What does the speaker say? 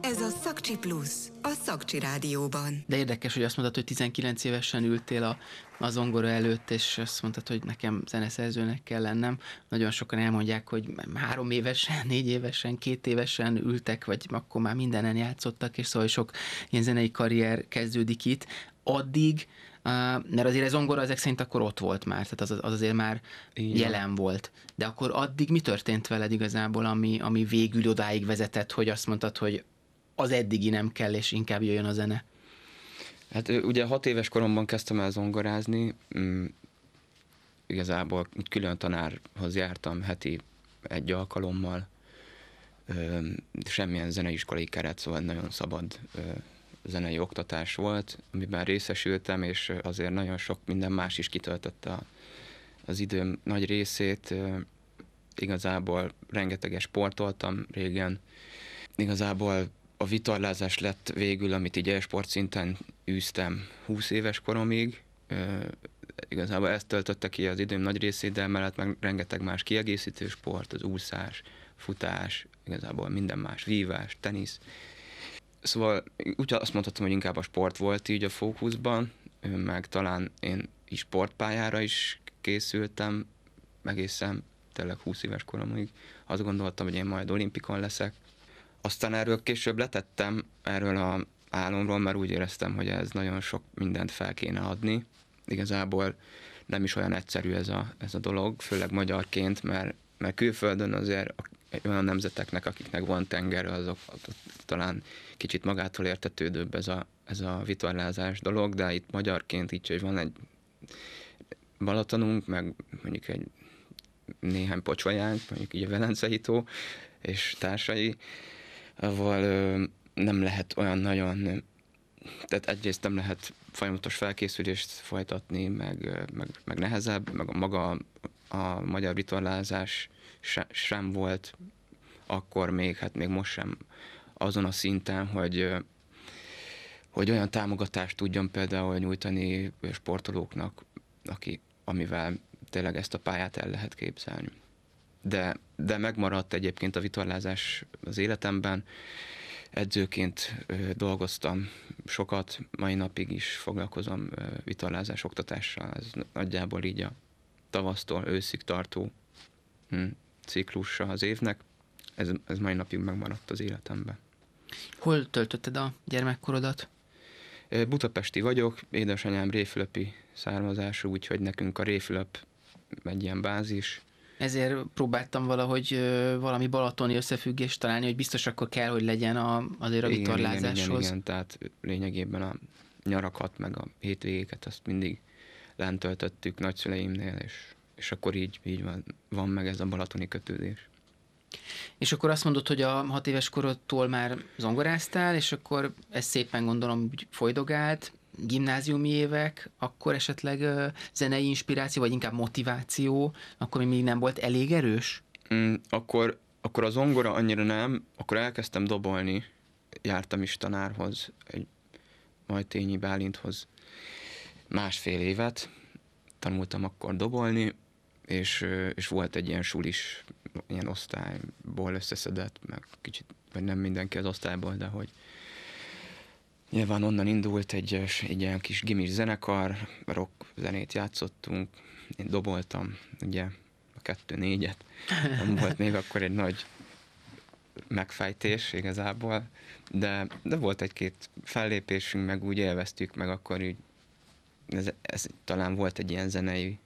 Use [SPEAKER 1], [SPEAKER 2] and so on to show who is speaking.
[SPEAKER 1] Ez a Szakcsi Plusz, a Szakcsi Rádióban.
[SPEAKER 2] De érdekes, hogy azt mondtad, hogy 19 évesen ültél a zongora előtt, és azt mondtad, hogy nekem zeneszerzőnek kell lennem. Nagyon sokan elmondják, hogy 3 évesen, 4 évesen, 2 évesen ültek, vagy akkor már mindenen játszottak, és szóval sok ilyen zenei karrier kezdődik itt. Addig, mert azért a zongora ezek szerint akkor ott volt már, tehát az azért már jelen volt. De akkor addig mi történt veled igazából, ami végül odáig vezetett, hogy azt mondtad, hogy az eddigi nem kell, és inkább jöjjön a zene?
[SPEAKER 3] Hát ugye 6 éves koromban kezdtem el zongorázni, igazából külön tanárhoz jártam heti 1 alkalommal, semmilyen zeneiskolai keret, szóval nagyon szabad zenei oktatás volt, amiben részesültem, és azért nagyon sok minden más is kitöltötte az időm nagy részét. Igazából rengeteges sportoltam régen, igazából a vitorlázás lett végül, amit így e-sport szinten űztem 20 éves koromig. Igazából ezt töltötte ki az időm nagy részét, de emellett meg rengeteg más kiegészítő sport, az úszás, futás, igazából minden más, vívás, tenisz. Szóval úgy azt mondhatom, hogy inkább a sport volt így a fókuszban, meg talán én is sportpályára is készültem, egészen tényleg 20 éves koromig. Azt gondoltam, hogy én majd olimpikon leszek. Aztán erről később letettem, erről az álomról, mert úgy éreztem, hogy ez nagyon sok mindent fel kéne adni. Igazából nem is olyan egyszerű ez a dolog, főleg magyarként, mert külföldön azért olyan nemzeteknek, akiknek van tenger, azok talán kicsit magától értetődőbb ez a vitorlázás dolog, de itt magyarként így, hogy van egy Balatonunk, meg mondjuk egy néhány pocsolyánk, mondjuk így a Velencei tó és társai, ahol nem lehet olyan nagyon, tehát egyrészt nem lehet folyamatos felkészülést folytatni, meg nehezebb, meg maga a magyar vitorlázás sem volt akkor még, hát még most sem azon a szinten, hogy olyan támogatást tudjon például nyújtani sportolóknak, amivel tényleg ezt a pályát el lehet képzelni. De megmaradt egyébként a vitorlázás az életemben. Edzőként dolgoztam sokat, mai napig is foglalkozom vitorlázás oktatással. Ez nagyjából így a tavasztól őszig tartó ciklusa az évnek. Ez mai napig megmaradt az életemben.
[SPEAKER 2] Hol töltötted a gyermekkorodat?
[SPEAKER 3] Budapesti vagyok, édesanyám réfülöpi származású, úgyhogy nekünk a Réfülöp egy ilyen bázis.
[SPEAKER 2] Ezért próbáltam valahogy valami balatoni összefüggést találni, hogy biztos akkor kell, hogy legyen azért a vitorlázáshoz.
[SPEAKER 3] Igen, tehát lényegében a nyarakat, meg a hétvégéket azt mindig lent töltöttük nagyszüleimnél, és akkor így van meg ez a balatoni kötődés.
[SPEAKER 2] És akkor azt mondod, hogy a 6 éves korodtól már zongoráztál, és akkor ez szépen gondolom úgy folydogált, gimnáziumi évek, akkor esetleg zenei inspiráció, vagy inkább motiváció, akkor még nem volt elég erős?
[SPEAKER 3] Akkor a zongora annyira nem, akkor elkezdtem dobolni, jártam is tanárhoz, egy Majtényi Bálinthoz 1,5 évet, tanultam akkor dobolni, és volt egy ilyen sulis, ilyen osztályból összeszedett, meg kicsit, vagy nem mindenki az osztályból, de hogy nyilván onnan indult egy ilyen kis gimis zenekar, rock zenét játszottunk, én doboltam, ugye a 2-4-et, nem volt még akkor egy nagy megfejtés igazából, de volt egy-két fellépésünk, meg úgy élveztük, meg akkor így ez talán volt egy ilyen zenei